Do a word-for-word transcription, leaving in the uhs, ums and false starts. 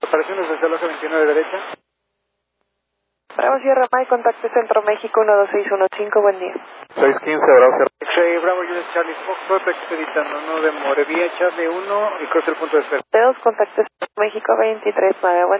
Operaciones desde la veintinueve derecha. Bravo Sierra Mike, contacto Centro México uno dos seis uno cinco, buen día. seis quince, Bravo Sierra. X-Ray, Bravo Unit Charlie Fox, expeditando, no demore, vía Charlie uno y cruce el punto de espera. T dos, contacto Centro México veintitrés nueve, buen día.